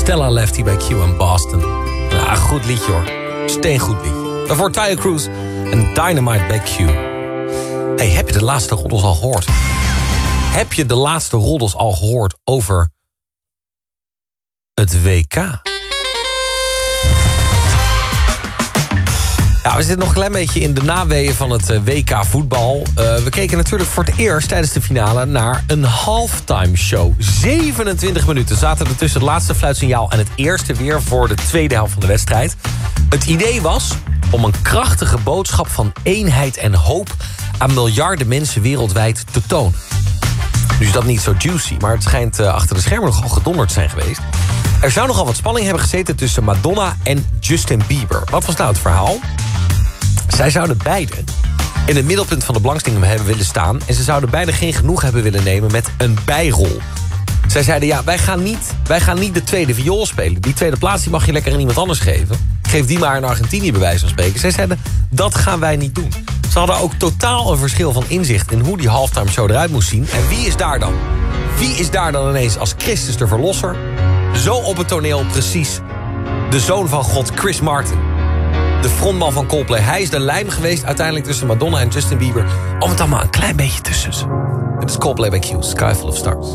Stella Lefty bij Q in Boston. Ja, goed liedje hoor. Steengoed liedje. Daarvoor Tyre Cruise en Dynamite bij Q. Hey, heb je de laatste roddels al gehoord? Heb je de laatste roddels al gehoord over het WK? Ja, we zitten nog een klein beetje in de naweeën van het WK voetbal. We keken natuurlijk voor het eerst tijdens de finale naar een halftime show. 27 minuten zaten er tussen het laatste fluitsignaal en het eerste weer voor de tweede helft van de wedstrijd. Het idee was om een krachtige boodschap van eenheid en hoop aan miljarden mensen wereldwijd te tonen. Nu is dat niet zo juicy, maar het schijnt achter de schermen nogal gedonderd te zijn geweest. Er zou nogal wat spanning hebben gezeten tussen Madonna en Justin Bieber. Wat was nou het verhaal? Zij zouden beide in het middelpunt van de belangstelling hebben willen staan en ze zouden beide geen genoeg hebben willen nemen met een bijrol. Zij zeiden, ja, wij gaan niet de tweede viool spelen. Die tweede plaats die mag je lekker aan iemand anders geven. Geef die maar in Argentinië bij wijze van spreken. Zij zeiden, dat gaan wij niet doen. Ze hadden ook totaal een verschil van inzicht in hoe die halftime show eruit moest zien. En wie is daar dan? Wie is daar dan ineens als Christus de Verlosser? Zo op het toneel precies de zoon van God, Chris Martin. De frontman van Coldplay. Hij is de lijm geweest uiteindelijk tussen Madonna en Justin Bieber. Om het allemaal een klein beetje tussen. Het is Coldplay bij Q, Sky Full of Stars.